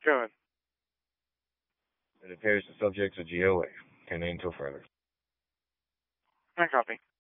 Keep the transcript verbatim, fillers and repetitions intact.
Go ahead. It appears the subjects are G O A. Can name until further. I copy.